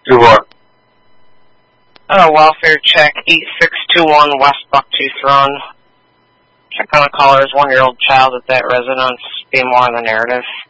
Do what? Welfare check 8621 West Bucktooth Run. Check on a caller's 1-year-old child at that residence. Be more on the narrative.